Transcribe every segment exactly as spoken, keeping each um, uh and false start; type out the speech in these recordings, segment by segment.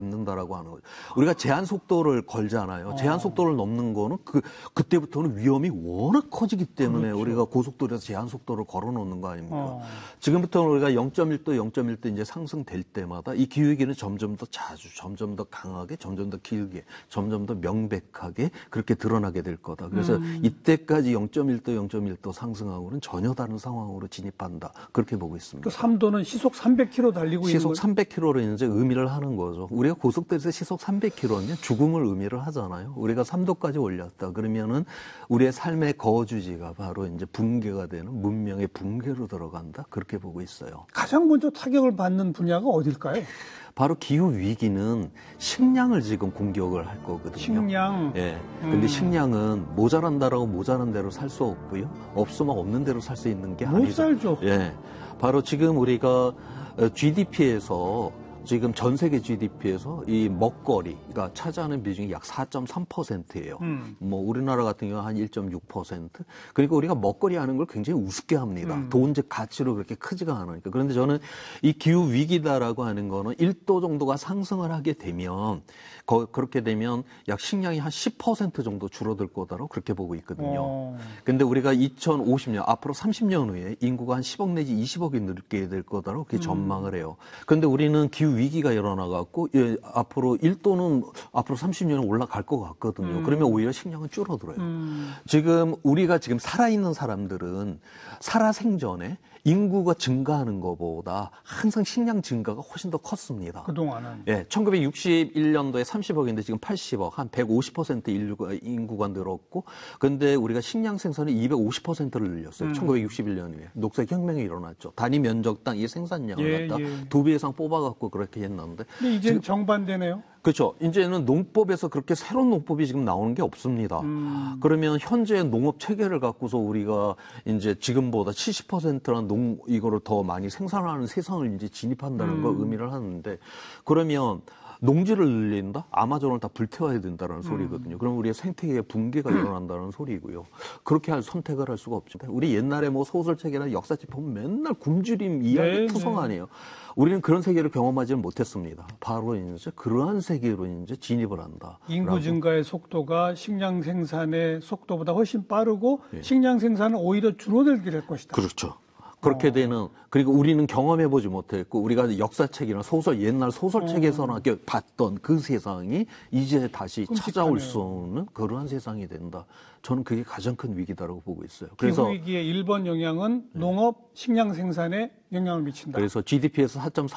는다라고 하는 거죠. 우리가 제한 속도를 걸잖아요. 어. 제한 속도를 넘는 거는 그 그때부터는 위험이 워낙 커지기 때문에 그렇죠. 우리가 고속도로에서 제한 속도를 걸어놓는 거 아닙니까? 어. 지금부터는 우리가 영 점 일 도, 영 점 일 도 이제 상승될 때마다 이 기후위기는 점점 더 자주, 점점 더 강하게, 점점 더 길게, 점점 더 명백하게 그렇게 드러나게 될 거다. 그래서 음. 이때까지 영 점 일 도, 영 점 일 도 상승하고는 전혀 다른 상황으로 진입한다. 그렇게 보고 있습니다. 그 삼 도는 시속 삼백 킬로미터 달리고 시속 있는 삼백 킬로미터로 이제 의미를 하는 거죠. 우리가 고속도로에서 시속 삼백 킬로미터는 죽음을 의미를 하잖아요. 우리가 삼 도까지 올렸다. 그러면은 우리의 삶의 거주지가 바로 이제 붕괴가 되는 문명의 붕괴로 들어간다. 그렇게 보고 있어요. 가장 먼저 타격을 받는 분야가 어딜까요? 바로 기후 위기는 식량을 지금 공격을 할 거거든요. 식량. 예. 근데 음. 식량은 모자란다라고 모자란 대로 살 수 없고요. 없으면 없는 대로 살 수 있는 게 아니죠. 못 살죠. 예. 바로 지금 우리가 지디피에서 지금 전 세계 지디피에서 이 먹거리가 차지하는 비중이 약 사 점 삼 퍼센트예요. 음. 뭐 우리나라 같은 경우는 한 일 점 육 퍼센트. 그러니까 우리가 먹거리 하는 걸 굉장히 우습게 합니다. 음. 돈적 가치로 그렇게 크지가 않으니까. 그런데 저는 이 기후 위기다라고 하는 거는 일 도 정도가 상승을 하게 되면 거, 그렇게 되면 약 식량이 한 십 퍼센트 정도 줄어들 거다라고 그렇게 보고 있거든요. 오. 근데 우리가 이천오십 년 앞으로 삼십 년 후에 인구가 한 십억 내지 이십억이 늘게 될 거다라고 그렇게 음. 전망을 해요. 그런데 우리는 기후 위기가 일어나갖고 예, 앞으로 일 도는 앞으로 삼십 년에 올라갈 것 같거든요. 음. 그러면 오히려 식량은 줄어들어요. 음. 지금 우리가 지금 살아있는 사람들은 살아생전에 인구가 증가하는 것보다 항상 식량 증가가 훨씬 더 컸습니다. 그동안은. 예, 천구백육십일 년도에 삼십억인데 지금 팔십억, 한 백오십 퍼센트 인구가, 인구가 늘었고, 근데 우리가 식량 생산을 이백오십 퍼센트를 늘렸어요. 음. 천구백육십일 년 이후에. 녹색혁명이 일어났죠. 단위 면적당 이 생산량을 예, 갖다 예. 두 배 이상 뽑아갖고 그렇게 했는데. 근데 이제 정반대네요. 그렇죠. 이제는 농법에서 그렇게 새로운 농법이 지금 나오는 게 없습니다. 음. 그러면 현재 농업 체계를 갖고서 우리가 이제 지금보다 칠십 퍼센트란 농, 이거를 더 많이 생산하는 세상을 이제 진입한다는 음. 걸 의미를 하는데, 그러면 농지를 늘린다? 아마존을 다 불태워야 된다는 소리거든요. 음. 그럼 우리의 생태계의 붕괴가 일어난다는 소리고요. 그렇게 할 선택을 할 수가 없죠. 우리 옛날에 뭐 소설책이나 역사책 보면 맨날 굶주림 이야기 네, 투성 아니에요. 우리는 그런 세계를 경험하지는 못했습니다. 바로 이제 그러한 세계로 이제 진입을 한다. 인구 증가의 속도가 식량 생산의 속도보다 훨씬 빠르고 네. 식량 생산은 오히려 줄어들게 될 것이다. 그렇죠. 그렇게 어. 되는, 그리고 우리는 경험해보지 못했고, 우리가 역사책이나 소설, 옛날 소설책에서나 어. 봤던 그 세상이 이제 다시 끔찍하네요. 찾아올 수 없는 그러한 세상이 된다. 저는 그게 가장 큰 위기다라고 보고 있어요. 그래서 기후위기의 일 번 영향은 네. 농업, 식량 생산에 영향을 미친다. 그래서 지디피에서 사 점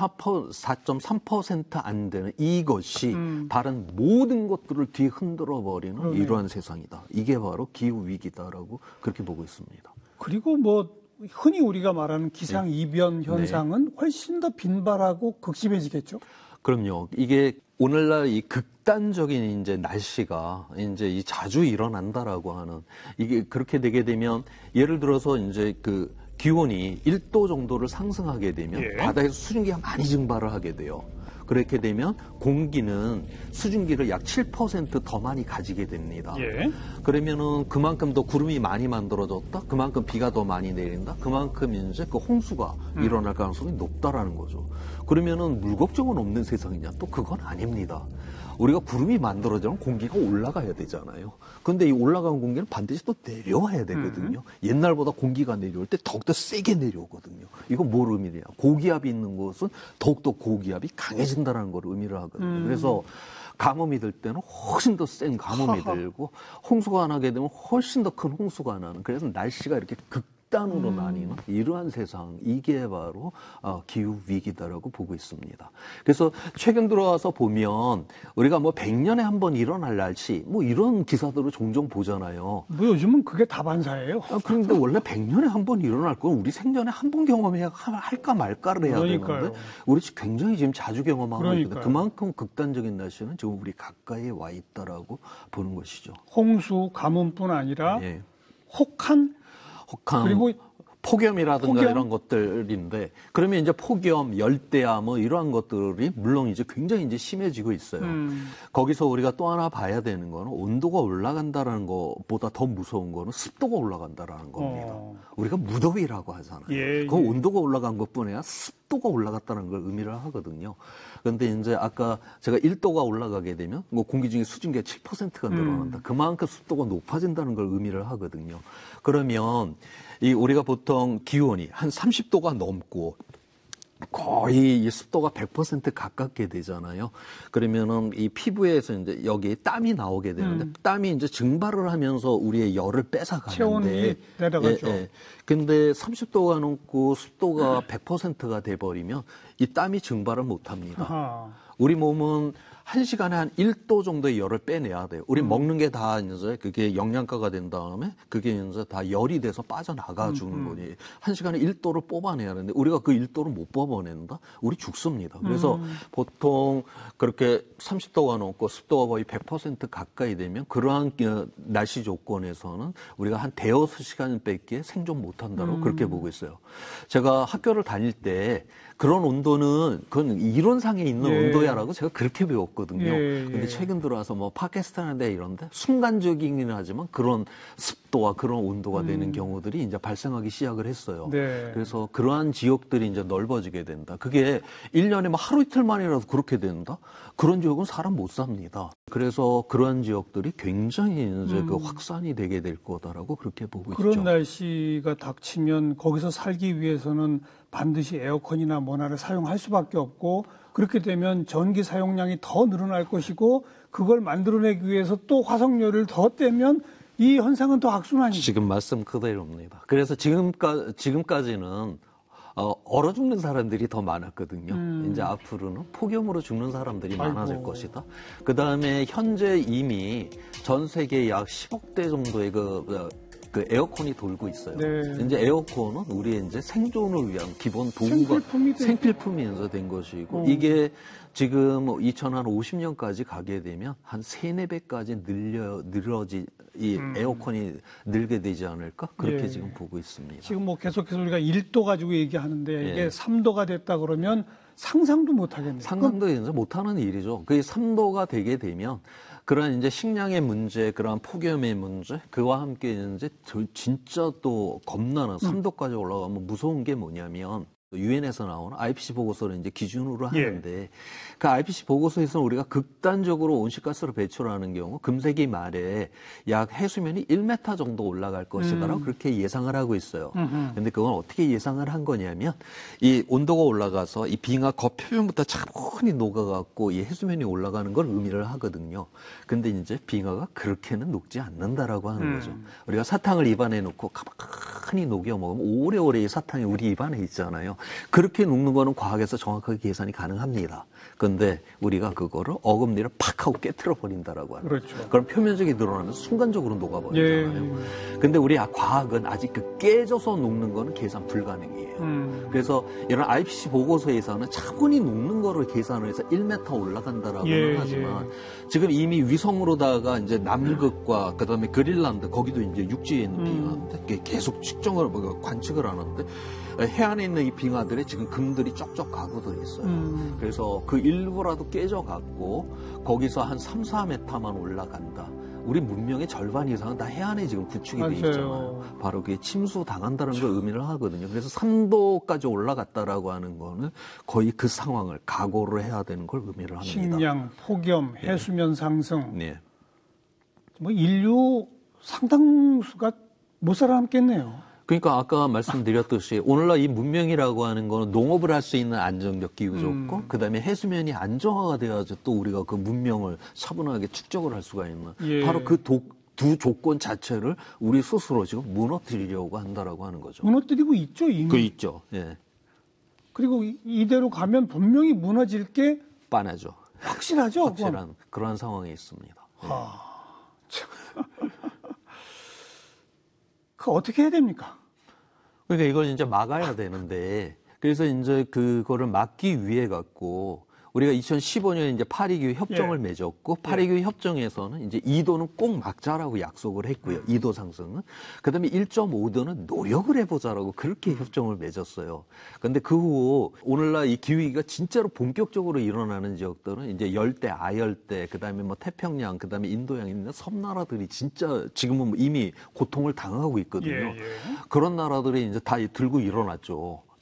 삼 퍼센트 안 되는 이것이 음. 다른 모든 것들을 뒤흔들어 버리는 그러네. 이러한 세상이다. 이게 바로 기후위기다라고 그렇게 보고 있습니다. 그리고 뭐, 흔히 우리가 말하는 기상이변 네. 현상은 네. 훨씬 더 빈발하고 극심해지겠죠? 그럼요. 이게 오늘날 이 극단적인 이제 날씨가 이제 이 자주 일어난다라고 하는 이게 그렇게 되게 되면 예를 들어서 이제 그 기온이 일 도 정도를 상승하게 되면 예. 바다에서 수증기가 많이 증발을 하게 돼요. 그렇게 되면 공기는 수증기를 약 칠 퍼센트 더 많이 가지게 됩니다. 예. 그러면은 그만큼 더 구름이 많이 만들어졌다? 그만큼 비가 더 많이 내린다? 그만큼 이제 그 홍수가 음. 일어날 가능성이 높다라는 거죠. 그러면은 물 걱정은 없는 세상이냐? 또 그건 아닙니다. 우리가 구름이 만들어지면 공기가 올라가야 되잖아요. 그런데 이 올라간 공기는 반드시 또 내려와야 되거든요. 음. 옛날보다 공기가 내려올 때 더욱더 세게 내려오거든요. 이거 뭘 의미냐? 고기압이 있는 곳은 더욱더 고기압이 강해진다는 걸 의미를 하거든요. 음. 그래서 가뭄이 들 때는 훨씬 더 센 가뭄이 하하. 들고 홍수가 나게 되면 훨씬 더 큰 홍수가 나는, 그래서 날씨가 이렇게 극 극단으로 음. 나뉘는 이러한 세상, 이게 바로 어, 기후 위기다라고 보고 있습니다. 그래서 최근 들어와서 보면 우리가 뭐 백 년에 한 번 일어날 날씨 뭐 이런 기사들을 종종 보잖아요. 뭐 요즘은 그게 다반사예요. 아, 그런데 원래 백 년에 한 번 일어날 건 우리 생전에 한 번 경험해야 할까 말까를 해야 그러니까요. 되는데 우리 굉장히 지금 자주 경험하고 있거든요. 그만큼 극단적인 날씨는 지금 우리 가까이에 와 있다라고 보는 것이죠. 홍수, 가뭄뿐 아니라 예. 혹한 혹한 그리고 폭염이라든가 폭염? 이런 것들인데, 그러면 이제 폭염, 열대야 뭐 이러한 것들이 물론 이제 굉장히 이제 심해지고 있어요. 음. 거기서 우리가 또 하나 봐야 되는 거는 온도가 올라간다라는 것보다 더 무서운 거는 습도가 올라간다라는 겁니다. 어. 우리가 무더위라고 하잖아요. 예, 그 예. 온도가 올라간 것뿐 아니라 습도 도가 올라갔다는 걸 의미를 하거든요. 그런데 이제 아까 제가 일 도가 올라가게 되면 뭐 공기 중에 수증기가 칠 퍼센트가 늘어난다. 음. 그만큼 습도가 높아진다는 걸 의미를 하거든요. 그러면 이 우리가 보통 기온이 한 삼십 도가 넘고 거의 이 습도가 백 퍼센트 가깝게 되잖아요. 그러면은 이 피부에서 이제 여기 땀이 나오게 되는데 음. 땀이 이제 증발을 하면서 우리의 열을 뺏어가는데 체온이 내려가죠. 예, 예. 근데 삼십 도가 넘고 습도가 백 퍼센트가 돼 버리면 이 땀이 증발을 못 합니다. 아하. 우리 몸은 한 시간에 한 일 도 정도의 열을 빼내야 돼요. 우리 음. 먹는 게 다 이제 그게 영양가가 된 다음에 그게 이제 다 열이 돼서 빠져나가 주는 음. 거니. 한 시간에 일 도를 뽑아내야 하는데 우리가 그 일 도를 못 뽑아낸다? 우리 죽습니다. 그래서 음. 보통 그렇게 삼십 도가 넘고 습도가 거의 백 퍼센트 가까이 되면 그러한 날씨 조건에서는 우리가 한 대여섯 시간밖에 생존 못 한다고 음. 그렇게 보고 있어요. 제가 학교를 다닐 때 그런 온도는 그건 이론상에 있는 예. 온도야라고 제가 그렇게 배웠거든요. 예, 예. 근데 최근 들어와서 뭐 팟캐스트나 이런데 순간적이긴 하지만 그런 습도와 그런 온도가 음. 되는 경우들이 이제 발생하기 시작을 했어요. 네. 그래서 그러한 지역들이 이제 넓어지게 된다. 그게 일 년에 뭐 하루 이틀만이라도 그렇게 된다? 그런 지역은 사람 못 삽니다. 그래서 그러한 지역들이 굉장히 이제 음. 그 확산이 되게 될 거다라고 그렇게 보고 그런 있죠. 그런 날씨가 닥치면 거기서 살기 위해서는 반드시 에어컨이나 뭐나를 사용할 수밖에 없고 그렇게 되면 전기 사용량이 더 늘어날 것이고 그걸 만들어내기 위해서 또 화석열을 더 떼면 이 현상은 더 악순환이죠. 지금 말씀 그대로입니다. 그래서 지금까, 지금까지는 어, 얼어 죽는 사람들이 더 많았거든요. 음. 이제 앞으로는 폭염으로 죽는 사람들이 아이고. 많아질 것이다. 그 다음에 현재 이미 전 세계 약 십억 대 정도의 그, 그 에어컨이 돌고 있어요. 네. 이제 에어컨은 우리의 이제 생존을 위한 기본 도구가 생필품이, 생필품이 이제 된 것이고 어. 이게 지금 이천오십 년까지 가게 되면 한 세네 배까지 늘려 늘어지 이 음. 에어컨이 늘게 되지 않을까 그렇게 예. 지금 보고 있습니다. 지금 뭐 계속해서 우리가 일 도 가지고 얘기하는데 이게 예. 삼 도가 됐다 그러면 상상도 못 하겠네요. 상상도 이제 못 하는 일이죠. 그게 삼 도가 되게 되면 그런 이제 식량의 문제, 그런 폭염의 문제, 그와 함께 이제 진짜 또 겁나는 삼 도까지 올라가면 무서운 게 뭐냐면 유엔에서 나오는 아이피씨 보고서를 이제 기준으로 하는데 예. 그 아이피씨 보고서에서는 우리가 극단적으로 온실가스를 배출하는 경우 금세기 말에 약 해수면이 일 미터 정도 올라갈 것이다라고 음. 그렇게 예상을 하고 있어요. 그런데 그건 어떻게 예상을 한 거냐면 이 온도가 올라가서 이 빙하 겉표면부터 차분히 녹아갖고 이 해수면이 올라가는 걸 의미를 하거든요. 근데 이제 빙하가 그렇게는 녹지 않는다라고 하는 음. 거죠. 우리가 사탕을 입안에 넣고 가만히 녹여 먹으면 오래오래 이 사탕이 우리 입안에 있잖아요. 그렇게 녹는 거는 과학에서 정확하게 계산이 가능합니다. 그런데 우리가 그거를 어금니를 팍 하고 깨트려 버린다라고 하는 그렇죠. 그럼 표면적이 늘어나면 순간적으로 녹아버리잖아요. 예. 근데 우리 과학은 아직 그 깨져서 녹는 거는 계산 불가능이에요. 음. 그래서 이런 아이피씨 보고서에서는 차분히 녹는 거를 계산을 해서 일 미터 올라간다라고는 예, 하지만 예. 지금 이미 위성으로다가 이제 남극과 그다음에 그린란드 거기도 이제 육지에 있는 빙하인데 음. 계속 측정을 관측을 하는데 해안에 있는 이 빙하들이 지금 금들이 쩍쩍 가고도 있어요. 음. 그래서 그 일부라도 깨져갖고 거기서 한 삼, 사 미터만 올라간다. 우리 문명의 절반 이상은 다 해안에 지금 구축이 돼 있잖아요. 바로 그게 침수당한다는 걸 의미를 하거든요. 그래서 삼 도까지 올라갔다라고 하는 거는 거의 그 상황을 각오를 해야 되는 걸 의미를 합니다. 식량, 폭염, 해수면 네. 상승. 네. 뭐 인류 상당수가 못 살아남겠네요. 그러니까 아까 말씀드렸듯이 오늘날 이 문명이라고 하는 거는 농업을 할 수 있는 안정적 기후 조건, 음. 그다음에 해수면이 안정화가 돼야지 또 우리가 그 문명을 차분하게 축적을 할 수가 있는 예. 바로 그 두 조건 자체를 우리 스스로 지금 무너뜨리려고 한다라고 하는 거죠. 무너뜨리고 있죠, 이미. 그 있죠. 예. 그리고 이대로 가면 분명히 무너질 게 뻔하죠. 확실하죠. 확실한 그건. 그런 상황에 있습니다. 예. 아, 참. 그 어떻게 해야 됩니까? 그러니까 이걸 이제 막아야 되는데, 그래서 이제 그거를 막기 위해 갖고, 우리가 이천십오 년에 이제 파리기후 협정을 예. 맺었고, 파리기후 예. 협정에서는 이제 이 도는 꼭 막자라고 약속을 했고요. 이 도 상승은. 그 다음에 일 점 오 도는 노력을 해보자라고 그렇게 협정을 맺었어요. 그런데 그 후, 오늘날 이 기후위기가 진짜로 본격적으로 일어나는 지역들은 이제 열대, 아열대, 그 다음에 뭐 태평양, 그 다음에 인도양에 있는 섬나라들이 진짜 지금은 이미 고통을 당하고 있거든요. 예, 예. 그런 나라들이 이제 다 들고 일어났죠.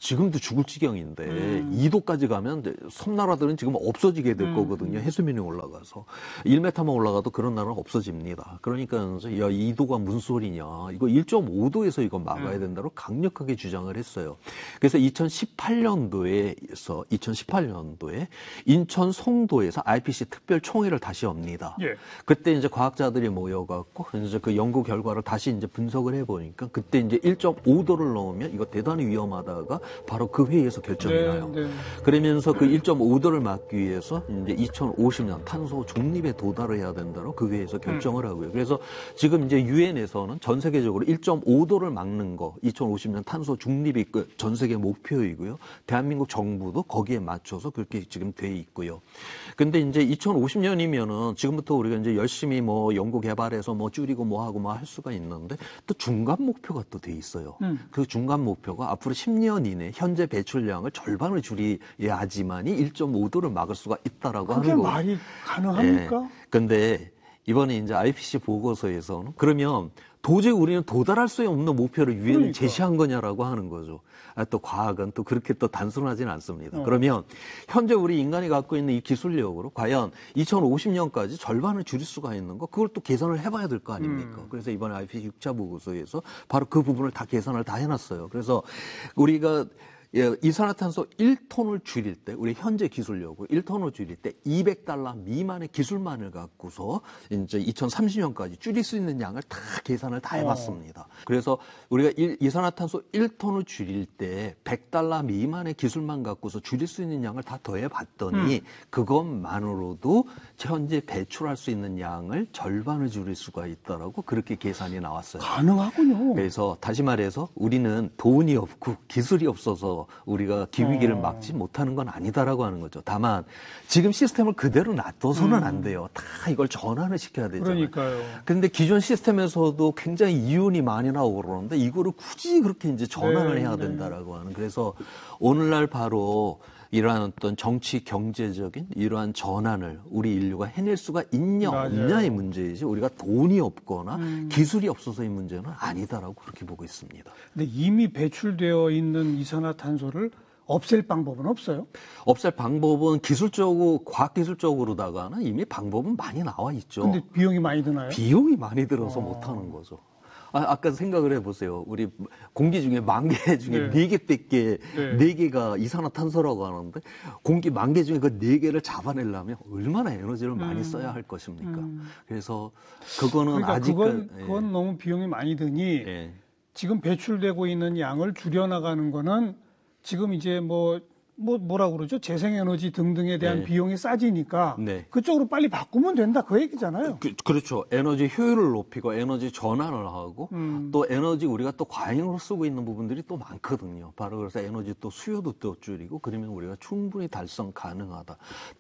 지금도 죽을 지경인데 음. 이 도까지 가면 섬나라들은 지금 없어지게 될 음. 거거든요. 해수면이 올라가서. 일 미터만 올라가도 그런 나라는 없어집니다. 그러니까 야, 이 도가 무슨 소리냐. 이거 일 점 오 도에서 이거 막아야 된다고 강력하게 주장을 했어요. 그래서 이천십팔 년도에서 이천십팔 년도에 인천 송도에서 아이피씨 특별 총회를 다시 엽니다. 예. 그때 이제 과학자들이 모여갖고 이제 그 연구 결과를 다시 이제 분석을 해보니까 그때 이제 일 점 오 도를 넘으면 이거 대단히 위험하다가 바로 그 회의에서 결정이 네, 나요. 네. 그러면서 그 일 점 오 도를 막기 위해서 이제 이천오십 년 탄소 중립에 도달을 해야 된다고 그 회의에서 결정을 하고요. 그래서 지금 이제 유엔에서는 전 세계적으로 일 점 오 도를 막는 거 이천오십 년 탄소 중립이 전 세계 목표이고요. 대한민국 정부도 거기에 맞춰서 그렇게 지금 돼 있고요. 근데 이제 이천오십 년이면은 지금부터 우리가 이제 열심히 뭐 연구 개발해서 뭐 줄이고 뭐 하고 뭐 할 수가 있는데 또 중간 목표가 또 돼 있어요. 음. 그 중간 목표가 앞으로 십 년 이내 현재 배출량을 절반을 줄여야지만이 일 점 오 도를 막을 수가 있다라고 하는 거예요. 그게 말이 가능합니까? 네. 근데 이번에 이제 아이피씨 보고서에서는 그러면 도저히 우리는 도달할 수 없는 목표를 유엔이 그러니까. 제시한 거냐라고 하는 거죠. 아, 또 과학은 또 그렇게 또 단순하지는 않습니다. 어. 그러면 현재 우리 인간이 갖고 있는 이 기술력으로 과연 이천오십 년까지 절반을 줄일 수가 있는 거 그걸 또 계산을 해봐야 될 거 아닙니까? 음. 그래서 이번에 아이피씨 육 차 보고서에서 바로 그 부분을 다 계산을 다 해놨어요. 그래서 우리가 예, 이산화탄소 일 톤을 줄일 때, 우리 현재 기술력으로 일 톤을 줄일 때 이백 달러 미만의 기술만을 갖고서 이제 이천삼십 년까지 줄일 수 있는 양을 다 계산을 다 해봤습니다. 어. 그래서 우리가 일, 이산화탄소 일 톤을 줄일 때 백 달러 미만의 기술만 갖고서 줄일 수 있는 양을 다 더해봤더니 음. 그것만으로도 현재 배출할 수 있는 양을 절반을 줄일 수가 있다라고 그렇게 계산이 나왔어요. 가능하군요. 그래서 다시 말해서 우리는 돈이 없고 기술이 없어서 우리가 기후위기를 어. 막지 못하는 건 아니다라고 하는 거죠. 다만 지금 시스템을 그대로 놔둬서는 음. 안 돼요. 다 이걸 전환을 시켜야 되잖아요. 그러니까요. 그런데 기존 시스템에서도 굉장히 이윤이 많이 나오고 그러는데 이거를 굳이 그렇게 이제 전환을 네, 해야 된다라고 네. 하는. 그래서 오늘날 바로 이러한 어떤 정치 경제적인 이러한 전환을 우리 인류가 해낼 수가 있냐 맞아요. 없냐의 문제이지 우리가 돈이 없거나 음. 기술이 없어서의 문제는 아니다라고 그렇게 보고 있습니다. 근데 이미 배출되어 있는 이산화탄소를 없앨 방법은 없어요? 없앨 방법은 기술적으로 과학기술적으로다가는 이미 방법은 많이 나와 있죠. 근데 비용이 많이 드나요? 비용이 많이 들어서 어. 못하는 거죠. 아, 아까 생각을 해보세요. 우리 공기 중에 만 개 중에 네 개밖에 네. 네 개가 이산화탄소라고 하는데 공기 만 개 중에 그 네 개를 잡아내려면 얼마나 에너지를 음. 많이 써야 할 것입니까? 음. 그래서 그거는 그러니까 아직 그건, 그건 예. 너무 비용이 많이 드니 예. 지금 배출되고 있는 양을 줄여나가는 거는 지금 이제 뭐 뭐 뭐라 그러죠? 재생에너지 등등에 대한 네. 비용이 싸지니까 네. 그쪽으로 빨리 바꾸면 된다 그 얘기잖아요. 그, 그렇죠. 에너지 효율을 높이고 에너지 전환을 하고 음. 또 에너지 우리가 또 과잉으로 쓰고 있는 부분들이 또 많거든요. 바로 그래서 에너지 또 수요도 또 줄이고 그러면 우리가 충분히 달성 가능하다.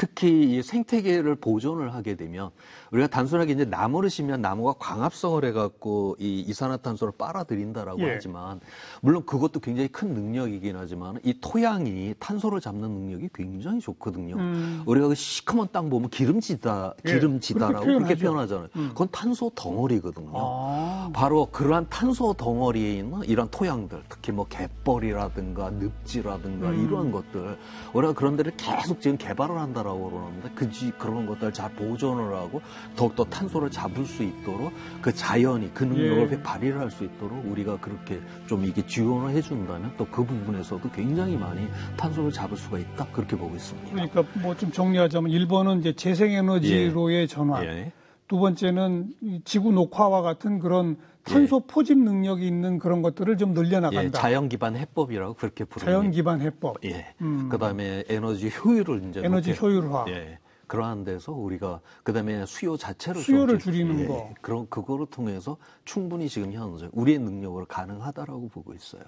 특히 이 생태계를 보존을 하게 되면 우리가 단순하게 이제 나무를 심으면 나무가 광합성을 해갖고 이 이산화탄소를 빨아들인다라고 예. 하지만 물론 그것도 굉장히 큰 능력이긴 하지만 이 토양이 탄소를 잡는 능력이 굉장히 좋거든요. 음. 우리가 그 시커먼 땅 보면 기름지다, 기름지다라고 예, 그렇게 표현하잖아요. 음. 그건 탄소 덩어리거든요. 아. 바로 그러한 탄소 덩어리에 있는 이런 토양들, 특히 뭐 갯벌이라든가 늪지라든가 음. 이러한 것들, 우리가 그런 데를 계속 지금 개발을 한다라고 그러는데 그지 그런 것들 잘 보존을 하고 더욱더 탄소를 잡을 수 있도록 그 자연이 그 능력을 예. 발휘를 할 수 있도록 우리가 그렇게 좀 이게 지원을 해준다면 또 그 부분에서도 굉장히 많이 탄소를 잡을 수가 있다 그렇게 보고 있습니다. 그러니까 뭐 좀 정리하자면 일 번은 이제 재생에너지로의 예. 전환, 예. 두 번째는 지구 녹화와 같은 그런 탄소 예. 포집 능력이 있는 그런 것들을 좀 늘려나간다. 예, 자연 기반 해법이라고 그렇게 부릅니다. 자연 기반 해법. 예. 음. 그다음에 에너지 효율을 이제 에너지 높게, 효율화. 예. 그러한 데서 우리가 그다음에 수요 자체를 수요를 줄이는 예, 거. 그런 그거를 통해서 충분히 지금 현재 우리의 능력으로 가능하다라고 보고 있어요.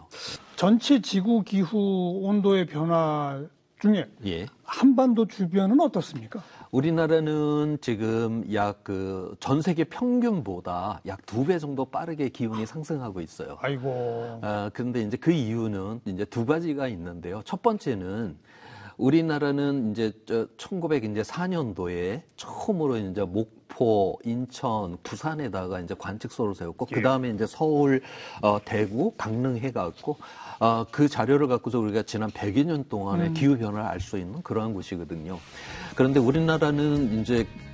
전체 지구 기후 온도의 변화 중에 예. 한반도 주변은 어떻습니까? 우리나라는 지금 약 그 전 세계 평균보다 약 두 배 정도 빠르게 기온이 상승하고 있어요. 아이고. 아, 그런데 이제 그 이유는 이제 두 가지가 있는데요. 첫 번째는 우리나라는 이제 천구백사 년도에 처음으로 이제 목 김포, 인천, 부산에다가 이제 관측소를 세웠고 그 다음에 이제 서울, 어, 대구, 강릉 해갖고 어, 그 자료를 갖고서 우리가 지난 백여 년 동안의 음. 기후 변화를 알 수 있는 그러한 곳이거든요. 그런데 우리나라는 이제